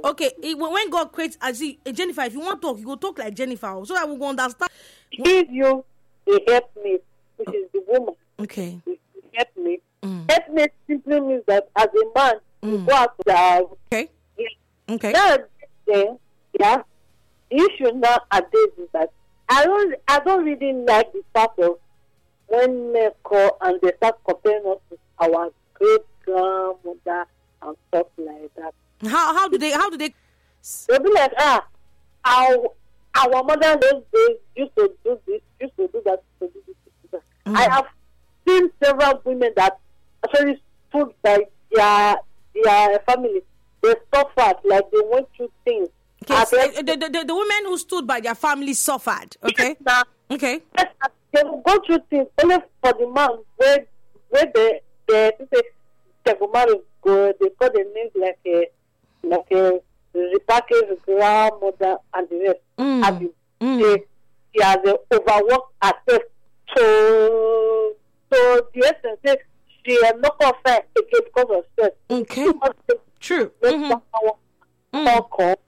Okay, when God creates, I see Jennifer. If you want to talk, you go talk like Jennifer, so I will go understand. Give you a helpmate, which is the woman. Okay. Helpmate. Helpmate simply means that as a man, you go out to the house. Okay. Okay. Now, then, the issue nowadays is that I don't really like the fact of when men call and they start comparing us to our great grandmother and stuff like that. How do they? They'll be like, our mother those days used to do this, used to do that, used to do this, used to do that. I have seen several women that actually stood by their family. They suffered, like they went through things. Okay, so the women who stood by their family suffered. Okay. Now, okay. They will go through things only for the man where they go, they call the names like a repackaged grandmother and the rest. She has overworked herself to the essence say she am not confessed again because of stress. Okay. True.